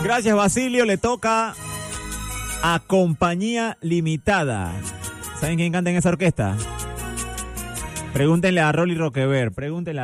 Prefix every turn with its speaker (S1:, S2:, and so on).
S1: Gracias, Basilio. Le toca a Compañía Limitada. ¿Saben quién canta en esa orquesta? Pregúntenle a Rolly Roquever. Pregúntenle